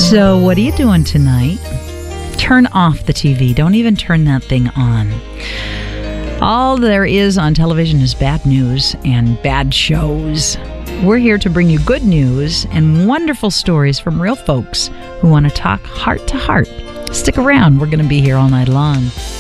So, what are you doing tonight? Turn off the TV. Don't even turn that thing on. All there is on television is bad news and bad shows. We're here to bring you good news and wonderful stories from real folks who want to talk heart to heart. Stick around. We're going to be here all night long.